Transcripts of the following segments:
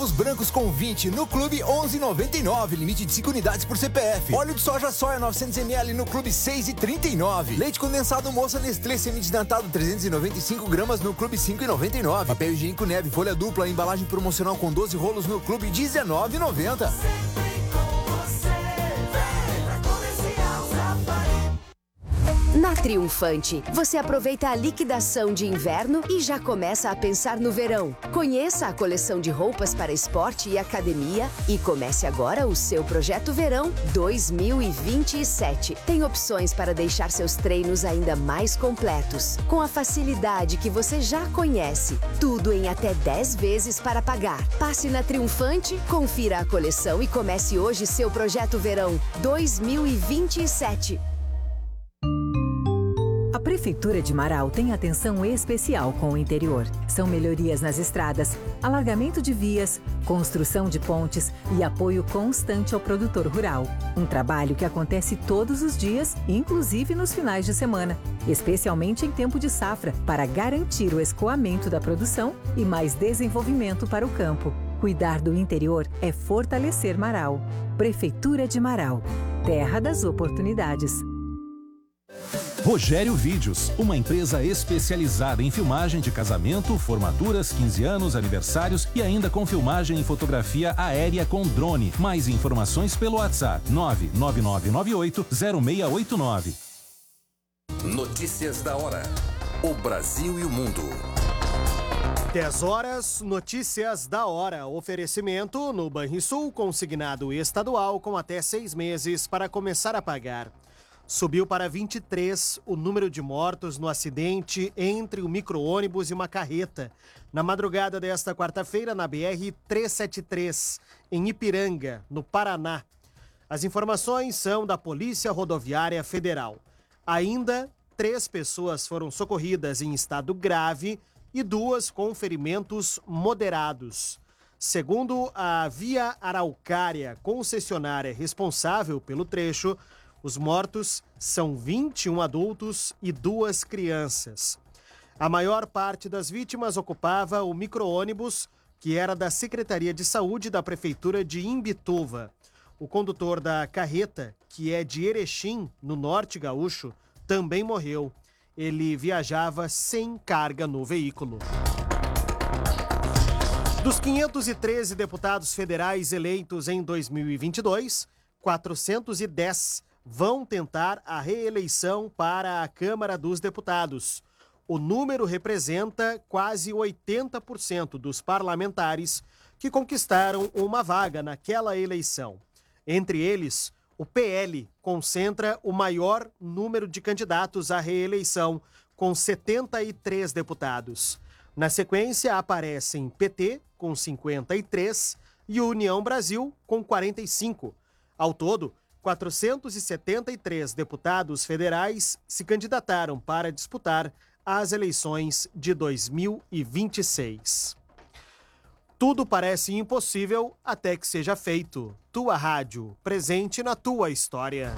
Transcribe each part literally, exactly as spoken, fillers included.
Ovos brancos com vinte no Clube onze e noventa e nove, limite de cinco unidades por C P F. Óleo de soja soia novecentos mililitros no Clube seis e trinta e nove. Leite condensado Moça Nestlé semidesnatado trezentos e noventa e cinco gramas no Clube cinco e noventa e nove. Papel higiênico Neve folha dupla, embalagem promocional com doze rolos no Clube dezenove e noventa. Na Triunfante, você aproveita a liquidação de inverno e já começa a pensar no verão. Conheça a coleção de roupas para esporte e academia e comece agora o seu projeto Verão dois mil e vinte e sete. Tem opções para deixar seus treinos ainda mais completos, com a facilidade que você já conhece. Tudo em até dez vezes para pagar. Passe na Triunfante, confira a coleção e comece hoje seu projeto Verão dois mil e vinte e sete. A Prefeitura de Marau tem atenção especial com o interior. São melhorias nas estradas, alargamento de vias, construção de pontes e apoio constante ao produtor rural. Um trabalho que acontece todos os dias, inclusive nos finais de semana, especialmente em tempo de safra, para garantir o escoamento da produção e mais desenvolvimento para o campo. Cuidar do interior é fortalecer Marau. Prefeitura de Marau. Terra das oportunidades. Rogério Vídeos, uma empresa especializada em filmagem de casamento, formaturas, quinze anos, aniversários e ainda com filmagem e fotografia aérea com drone. Mais informações pelo WhatsApp nove nove nove nove oito zero seis oito nove. Notícias da hora. O Brasil e o mundo. dez horas, notícias da hora. Oferecimento no Banrisul, consignado estadual com até seis meses para começar a pagar. Subiu para vinte e três o número de mortos no acidente entre o micro-ônibus e uma carreta, na madrugada desta quarta-feira na B R trezentos e setenta e três, em Ipiranga, no Paraná. As informações são da Polícia Rodoviária Federal. Ainda, três pessoas foram socorridas em estado grave e duas com ferimentos moderados. Segundo a Via Araucária, concessionária responsável pelo trecho, os mortos são vinte e um adultos e duas crianças. A maior parte das vítimas ocupava o micro-ônibus, que era da Secretaria de Saúde da Prefeitura de Imbituva. O condutor da carreta, que é de Erechim, no norte gaúcho, também morreu. Ele viajava sem carga no veículo. Dos quinhentos e treze deputados federais eleitos em dois mil e vinte e dois, quatrocentos e dez vão tentar a reeleição para a Câmara dos Deputados. O número representa quase oitenta por cento dos parlamentares que conquistaram uma vaga naquela eleição. Entre eles, o P L concentra o maior número de candidatos à reeleição, com setenta e três deputados. Na sequência, aparecem P T, com cinquenta e três, e União Brasil, com quarenta e cinco. Ao todo, quatrocentos e setenta e três deputados federais se candidataram para disputar as eleições de dois mil e vinte e seis. Tudo parece impossível até que seja feito. Tua Rádio, presente na tua história.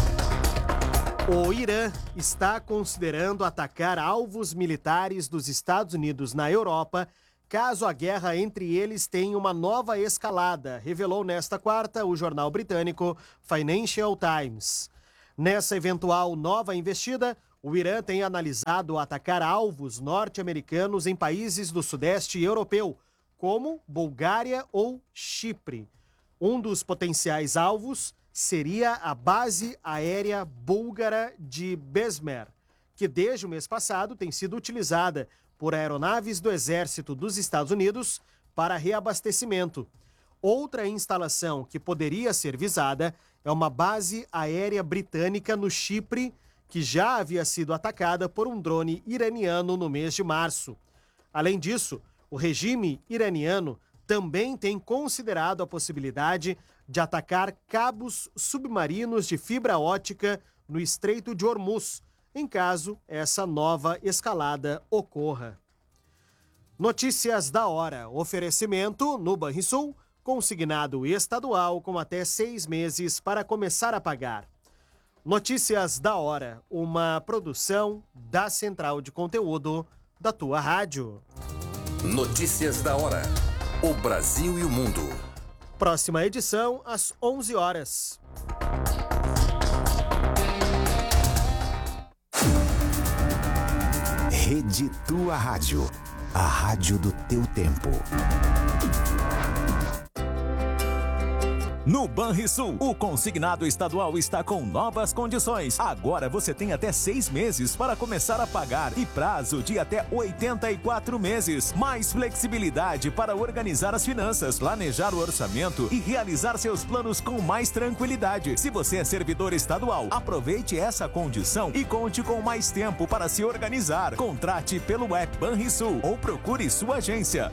O Irã está considerando atacar alvos militares dos Estados Unidos na Europa caso a guerra entre eles tenha uma nova escalada, revelou nesta quarta o jornal britânico Financial Times. Nessa eventual nova investida, o Irã tem analisado atacar alvos norte-americanos em países do sudeste europeu, como Bulgária ou Chipre. Um dos potenciais alvos seria a base aérea búlgara de Besmer, que desde o mês passado tem sido utilizada por aeronaves do Exército dos Estados Unidos para reabastecimento. Outra instalação que poderia ser visada é uma base aérea britânica no Chipre, que já havia sido atacada por um drone iraniano no mês de março. Além disso, o regime iraniano também tem considerado a possibilidade de atacar cabos submarinos de fibra ótica no Estreito de Hormuz, em caso essa nova escalada ocorra. Notícias da hora. Oferecimento no Banrisul, consignado estadual com até seis meses para começar a pagar. Notícias da hora, uma produção da Central de Conteúdo da tua rádio. Notícias da hora. O Brasil e o mundo. Próxima edição, às onze horas. Rede Tua Rádio. A rádio do teu tempo. No Banrisul, o consignado estadual está com novas condições. Agora você tem até seis meses para começar a pagar e prazo de até oitenta e quatro meses. Mais flexibilidade para organizar as finanças, planejar o orçamento e realizar seus planos com mais tranquilidade. Se você é servidor estadual, aproveite essa condição e conte com mais tempo para se organizar. Contrate pelo app Banrisul ou procure sua agência.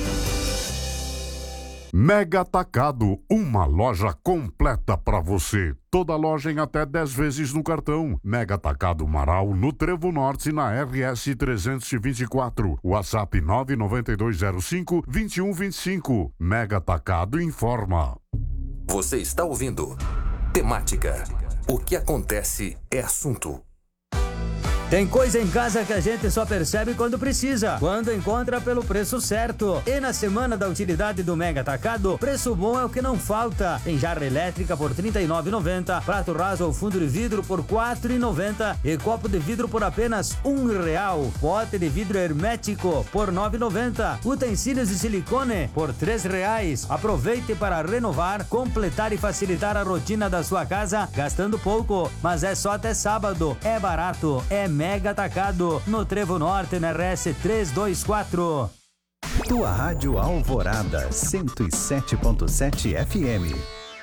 Mega Atacado, uma loja completa para você. Toda loja em até dez vezes no cartão. Mega Atacado Marau, no Trevo Norte, na R S trezentos e vinte e quatro. WhatsApp nove nove dois zero cinco, dois um dois cinco. Mega Atacado informa. Você está ouvindo Temática. O que acontece é assunto. Tem coisa em casa que a gente só percebe quando precisa, quando encontra pelo preço certo. E na semana da utilidade do Mega Atacado, preço bom é o que não falta. Tem jarra elétrica por trinta e nove reais e noventa centavos, prato raso ou fundo de vidro por quatro reais e noventa centavos e copo de vidro por apenas um real. Pote de vidro hermético por nove reais e noventa centavos. Utensílios de silicone por três reais. Aproveite para renovar, completar e facilitar a rotina da sua casa, gastando pouco, mas é só até sábado. É barato, é Mega Atacado, no Trevo Norte, na R S trezentos e vinte e quatro. Tua Rádio Alvorada, cento e sete ponto sete F M.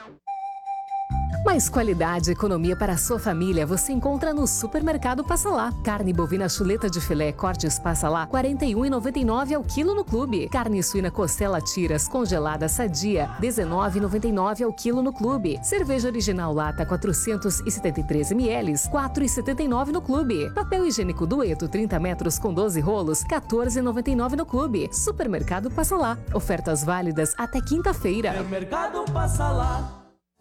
Mais qualidade e economia para a sua família você encontra no Supermercado Passa Lá. Carne bovina chuleta de filé cortes Passa Lá, quarenta e um reais e noventa e nove centavos ao quilo no clube. Carne suína costela tiras congelada sadia, dezenove reais e noventa e nove centavos ao quilo no clube. Cerveja original lata quatrocentos e setenta e três mililitros, quatro reais e setenta e nove centavos no clube. Papel higiênico Dueto trinta metros com doze rolos, quatorze reais e noventa e nove centavos no clube. Supermercado Passa Lá. Ofertas válidas até quinta-feira. Supermercado Passa Lá.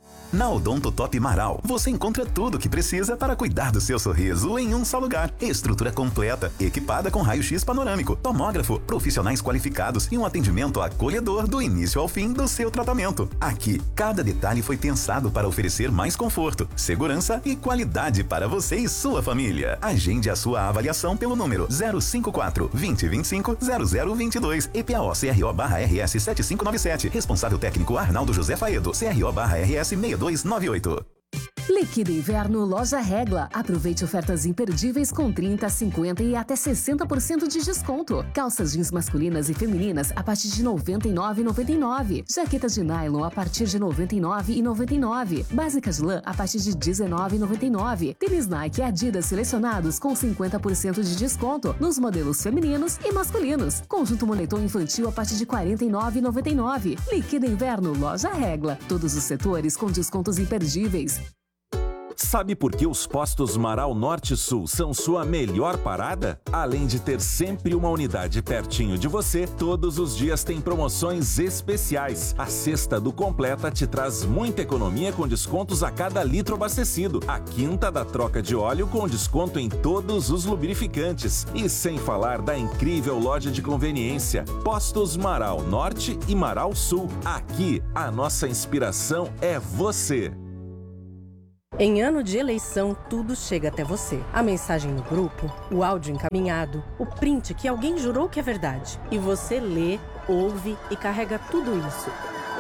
Na Odonto Top Marau, você encontra tudo o que precisa para cuidar do seu sorriso em um só lugar. Estrutura completa, equipada com raio-x panorâmico, tomógrafo, profissionais qualificados e um atendimento acolhedor do início ao fim do seu tratamento. Aqui, cada detalhe foi pensado para oferecer mais conforto, segurança e qualidade para você e sua família. Agende a sua avaliação pelo número zero cinco quatro, vinte, vinte e cinco, zero zero vinte e dois, E P A O C R O barra R S sete cinco nove sete. Responsável técnico Arnaldo José Faedo, C R O barra R S seis dois nove oito. Líquido Inverno Loja Regla. Aproveite ofertas imperdíveis com trinta, cinquenta e até sessenta por cento de desconto. Calças jeans masculinas e femininas a partir de noventa e nove reais e noventa e nove centavos. Jaquetas de nylon a partir de noventa e nove reais e noventa e nove centavos. Básicas de lã a partir de dezenove reais e noventa e nove centavos. Tênis Nike e Adidas selecionados com cinquenta por cento de desconto nos modelos femininos e masculinos. Conjunto moletom infantil a partir de quarenta e nove reais e noventa e nove centavos. Líquido Inverno Loja Regla. Todos os setores com descontos imperdíveis. Sabe por que os postos Marau Norte Sul são sua melhor parada? Além de ter sempre uma unidade pertinho de você, todos os dias tem promoções especiais. A cesta do Completa te traz muita economia com descontos a cada litro abastecido. A quinta da troca de óleo com desconto em todos os lubrificantes. E sem falar da incrível loja de conveniência. Postos Marau Norte e Marau Sul. Aqui, a nossa inspiração é você. Em ano de eleição, tudo chega até você. A mensagem no grupo, o áudio encaminhado, o print que alguém jurou que é verdade. E você lê, ouve e carrega tudo isso.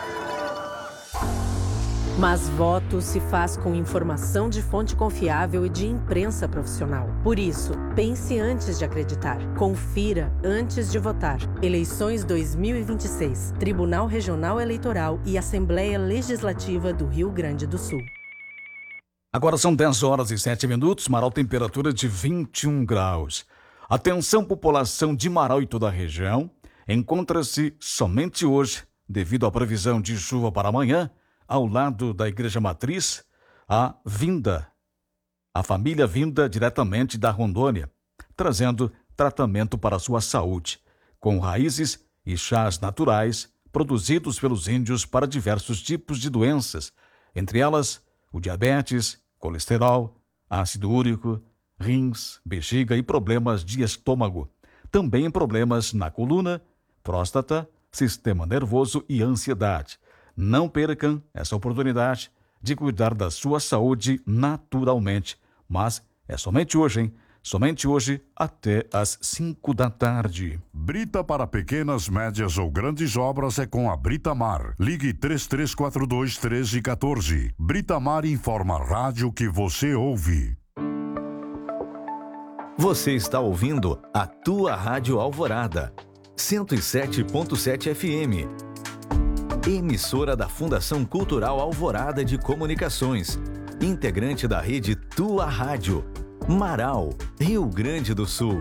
Mas voto se faz com informação de fonte confiável e de imprensa profissional. Por isso, pense antes de acreditar. Confira antes de votar. Eleições dois mil e vinte e seis. Tribunal Regional Eleitoral e Assembleia Legislativa do Rio Grande do Sul. Agora são dez horas e sete minutos, Marau temperatura de vinte e um graus. Atenção população de Marau e toda a região, encontra-se somente hoje, devido à previsão de chuva para amanhã, ao lado da Igreja Matriz, a vinda, a família vinda diretamente da Rondônia, trazendo tratamento para a sua saúde, com raízes e chás naturais produzidos pelos índios para diversos tipos de doenças, entre elas o diabetes, colesterol, ácido úrico, rins, bexiga e problemas de estômago. Também problemas na coluna, próstata, sistema nervoso e ansiedade. Não percam essa oportunidade de cuidar da sua saúde naturalmente. Mas é somente hoje, hein? Somente hoje até às cinco da tarde. Brita para pequenas, médias ou grandes obras é com a Britamar. Ligue três três quatro dois, um três um quatro. Britamar informa a rádio que você ouve. Você está ouvindo a tua Rádio Alvorada, cento e sete ponto sete F M. Emissora da Fundação Cultural Alvorada de Comunicações. Integrante da rede Tua Rádio. Marau, Rio Grande do Sul.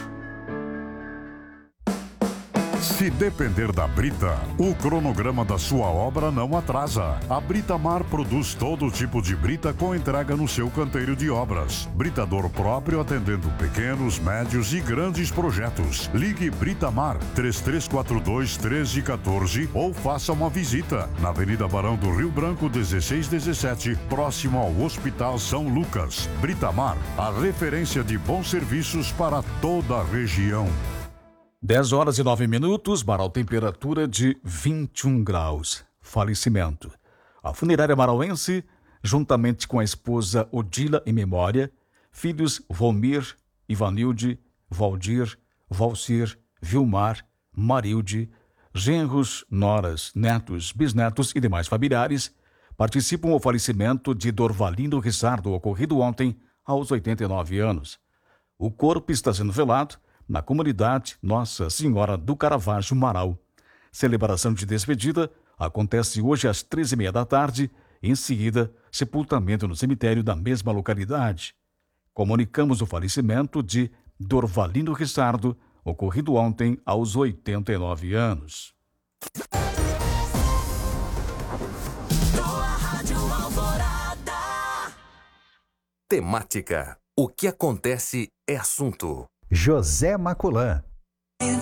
Se depender da Brita, o cronograma da sua obra não atrasa. A Britamar produz todo tipo de brita com entrega no seu canteiro de obras. Britador próprio atendendo pequenos, médios e grandes projetos. Ligue Britamar três três quatro dois, um três um quatro ou faça uma visita na Avenida Barão do Rio Branco dezesseis dezessete, próximo ao Hospital São Lucas. Britamar, a referência de bons serviços para toda a região. dez horas e nove minutos, Marau, temperatura de vinte e um graus. Falecimento. A funerária marauense, juntamente com a esposa Odila em memória, filhos Volmir, Ivanilde, Valdir, Valcir, Vilmar, Marilde, genros, noras, netos, bisnetos e demais familiares, participam do falecimento de Dorvalino Rissardo, ocorrido ontem, aos oitenta e nove anos. O corpo está sendo velado na comunidade Nossa Senhora do Caravaggio, Marau. Celebração de despedida acontece hoje às treze e meia da tarde, em seguida, sepultamento no cemitério da mesma localidade. Comunicamos o falecimento de Dorvalino Rissardo, ocorrido ontem aos oitenta e nove anos. Temática. O que acontece é assunto. José Maculã,